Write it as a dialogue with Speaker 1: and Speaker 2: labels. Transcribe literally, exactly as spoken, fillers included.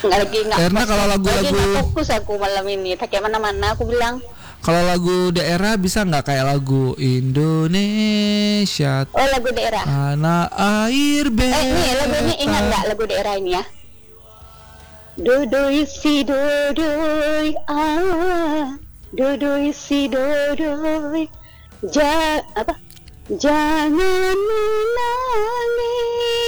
Speaker 1: Nggak lagi nggak.
Speaker 2: Karena kalau lagu-lagu
Speaker 1: lagi nggak fokus aku malam ini. Tak kayak mana-mana aku bilang.
Speaker 2: Kalau lagu daerah bisa nggak kayak lagu Indonesia?
Speaker 1: Oh lagu daerah.
Speaker 2: Tanah air beta.
Speaker 1: Eh nih lagu ini ingat nggak lagu daerah ini ya? Dodoi si dodoi ah, dodoi si dodoi, ja apa? Jangan menangis.